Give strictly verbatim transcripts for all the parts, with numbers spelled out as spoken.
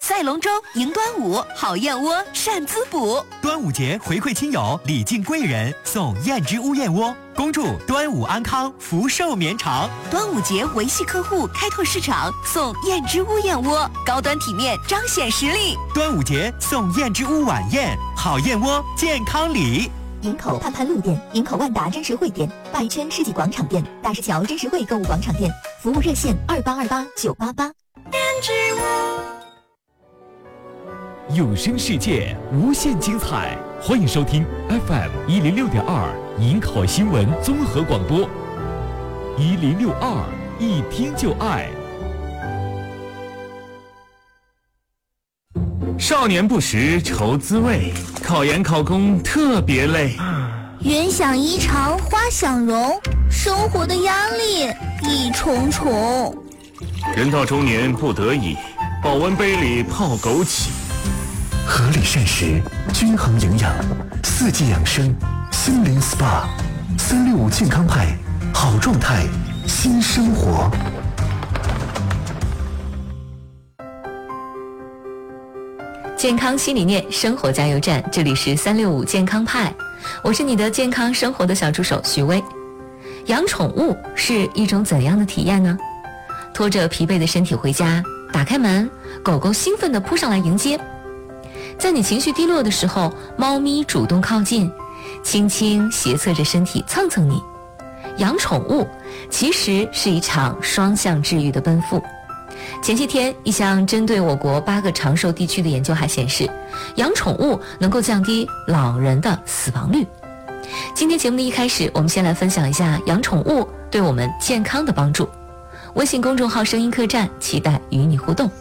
赛龙舟迎端午，好燕窝善滋补。 端午节回馈亲友，礼敬贵人，送燕之屋燕窝，恭祝端午安康，福寿绵长。 端午节维系客户，开拓市场，送燕之屋燕窝，高端体面，彰显实力。 端午节送燕之屋晚宴，好燕窝健康礼。 营口盼盼路店、营口万达真实汇店、拜圈世纪广场店、大石桥真实汇购物广场店，服务热线二八二八九八八。 有声世界无限精彩，欢迎收听 F M 一零六点二营口新闻综合广播，一零六二一听就爱。少年不识愁滋味，考研考公特别累。 云想衣裳花想容，生活的压力一重重。 人到中年不得已，保温杯里泡枸杞。 合理膳食，均衡营养，四季养生，心灵 S P A， 三六五健康派，好状态，新生活。 健康新理念，生活加油站，这里是三六五健康派，我是你的健康生活的小助手徐薇。养宠物是一种怎样的体验呢？拖着疲惫的身体回家，打开门，狗狗兴奋地扑上来迎接。在你情绪低落的时候，猫咪主动靠近，轻轻斜侧着身体蹭蹭你。养宠物其实是一场双向治愈的奔赴。前些天，一项针对我国八个长寿地区的研究还显示，养宠物能够降低老人的死亡率。今天节目的一开始，我们先来分享一下养宠物对我们健康的帮助。微信公众号声音客栈，期待与你互动。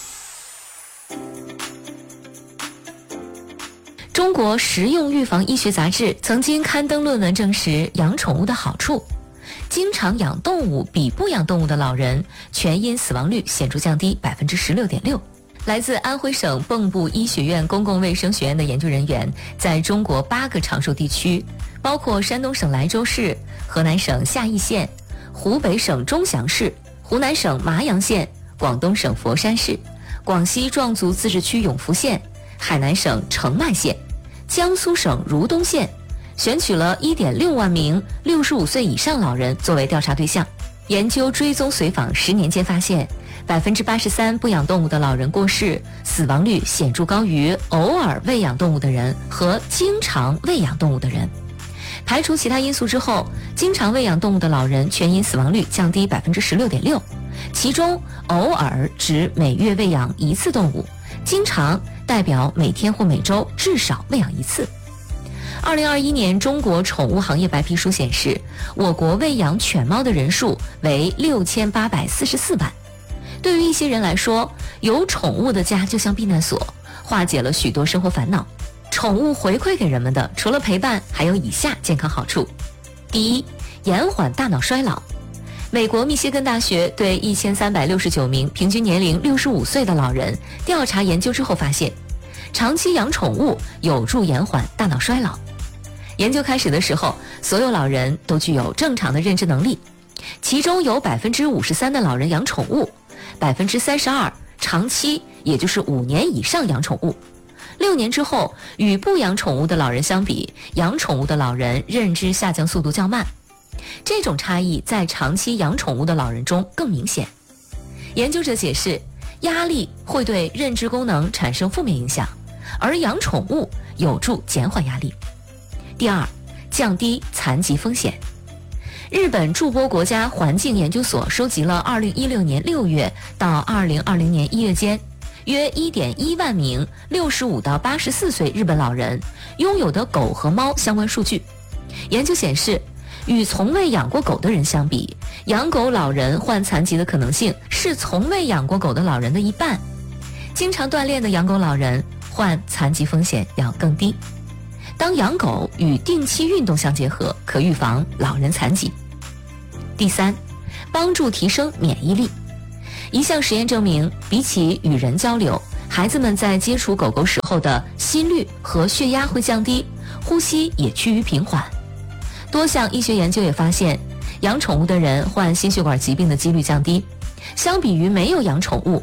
中国实用预防医学杂志曾经刊登论文证实养宠物的好处，经常养动物比不养动物的老人全因死亡率显著降低 百分之十六点六。 来自安徽省蚌埠医学院公共卫生学院的研究人员，在中国八个长寿地区，包括山东省莱州市、河南省夏邑县、湖北省钟祥市、湖南省麻阳县、广东省佛山市、广西壮族自治区永福县、海南省澄迈县、江苏省如东县，选取了 一点六万名六十五岁以上老人作为调查对象。研究追踪随访十年间发现， 百分之八十三 不养动物的老人过世，死亡率显著高于偶尔喂养动物的人和经常喂养动物的人。排除其他因素之后，经常喂养动物的老人全因死亡率降低 百分之十六点六， 其中偶尔指每月喂养一次动物，经常代表每天或每周至少喂养一次。二零二一年中国宠物行业白皮书显示，我国喂养犬猫的人数为六千八百四十四万。对于一些人来说，有宠物的家就像避难所，化解了许多生活烦恼。宠物回馈给人们的除了陪伴，还有以下健康好处。第一，延缓大脑衰老。美国密歇根大学对一千三百六十九名平均年龄六十五岁的老人调查研究之后发现，长期养宠物有助延缓大脑衰老。研究开始的时候，所有老人都具有正常的认知能力，其中有 百分之五十三 的老人养宠物， 百分之三十二 长期，也就是五年以上养宠物。六年之后，与不养宠物的老人相比，养宠物的老人认知下降速度较慢。这种差异在长期养宠物的老人中更明显。研究者解释，压力会对认知功能产生负面影响，而养宠物有助减缓压力。第二，降低残疾风险。日本筑波国家环境研究所收集了二零一六年六月到二零二零年一月间约 一点一万名六十五到八十四岁日本老人拥有的狗和猫相关数据。研究显示，与从未养过狗的人相比，养狗老人患残疾的可能性是从未养过狗的老人的一半。经常锻炼的养狗老人患残疾风险要更低。当养狗与定期运动相结合，可预防老人残疾。第三，帮助提升免疫力。一项实验证明，比起与人交流，孩子们在接触狗狗时候的心率和血压会降低，呼吸也趋于平缓。多项医学研究也发现，养宠物的人患心血管疾病的几率降低。相比于没有养宠物，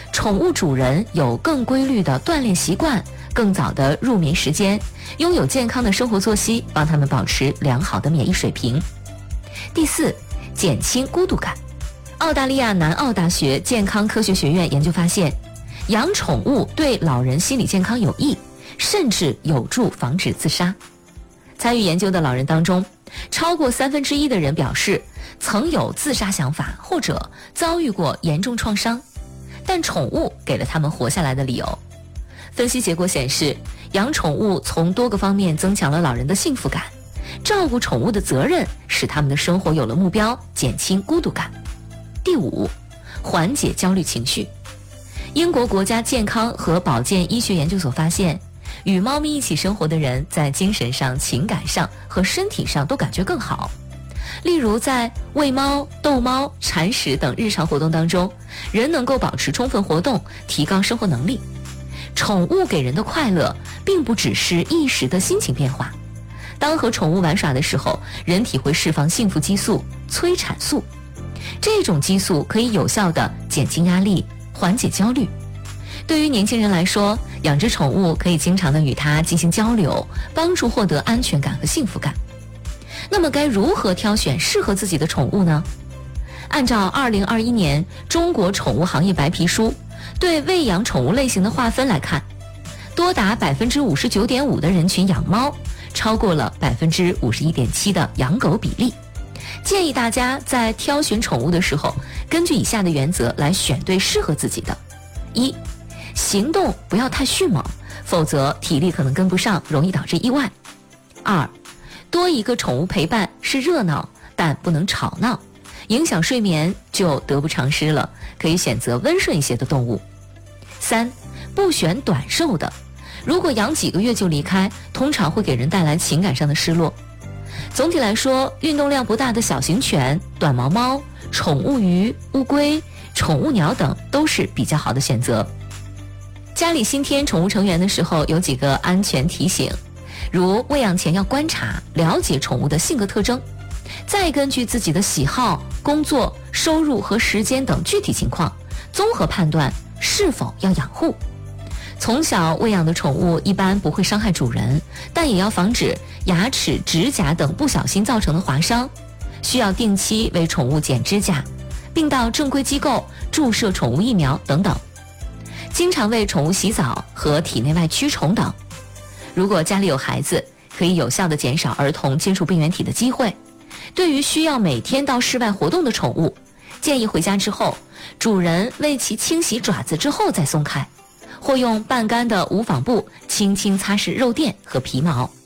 宠物主人有更规律的锻炼习惯，更早的入眠时间，拥有健康的生活作息，帮他们保持良好的免疫水平。第四，减轻孤独感。澳大利亚南澳大学健康科学学院研究发现，养宠物对老人心理健康有益，甚至有助防止自杀。参与研究的老人当中，超过三分之一的人表示曾有自杀想法或者遭遇过严重创伤，但宠物给了他们活下来的理由。分析结果显示，养宠物从多个方面增强了老人的幸福感，照顾宠物的责任使他们的生活有了目标，减轻孤独感。第五，缓解焦虑情绪。英国国家健康和保健医学研究所发现，与猫咪一起生活的人在精神上、情感上和身体上都感觉更好。例如在喂猫、逗猫、铲屎等日常活动当中，人能够保持充分活动，提高生活能力。宠物给人的快乐并不只是一时的心情变化，当和宠物玩耍的时候，人体会释放幸福激素催产素，这种激素可以有效地减轻压力，缓解焦虑。对于年轻人来说，养只宠物可以经常地与它进行交流，帮助获得安全感和幸福感。那么该如何挑选适合自己的宠物呢？按照二零二一年中国宠物行业白皮书对喂养宠物类型的划分来看，多达 百分之五十九点五 的人群养猫，超过了 百分之五十一点七 的养狗比例。建议大家在挑选宠物的时候，根据以下的原则来选对适合自己的。一，行动不要太迅猛，否则体力可能跟不上，容易导致意外。二，多一个宠物陪伴是热闹，但不能吵闹，影响睡眠就得不偿失了，可以选择温顺一些的动物。三，不选短寿的，如果养几个月就离开，通常会给人带来情感上的失落。总体来说，运动量不大的小型犬、短毛猫、宠物鱼、乌龟、宠物鸟等都是比较好的选择。家里新添宠物成员的时候，有几个安全提醒，如喂养前要观察了解宠物的性格特征，再根据自己的喜好、工作、收入和时间等具体情况，综合判断是否要养护。从小喂养的宠物一般不会伤害主人，但也要防止牙齿、指甲等不小心造成的划伤，需要定期为宠物剪指甲，并到正规机构注射宠物疫苗等等。经常为宠物洗澡和体内外驱虫等。如果家里有孩子，可以有效地减少儿童接触病原体的机会。对于需要每天到室外活动的宠物，建议回家之后，主人为其清洗爪子之后再松开，或用半干的无纺布轻轻擦拭肉垫和皮毛。